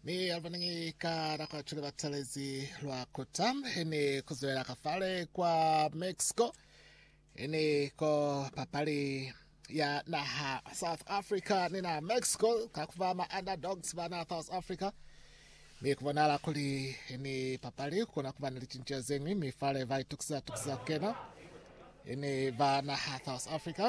Mi alvanangi ka nakachule batalezi lwa kutam hini kuzoela kafale kwa Mexico hini ko papali ya naha South Africa nina Mexico kakuvama underdogs bana South Africa mi kuvanala kuli hini papali kuna kuvana lichinchia zengi mi fale vai tuksa kena hini va naha South Africa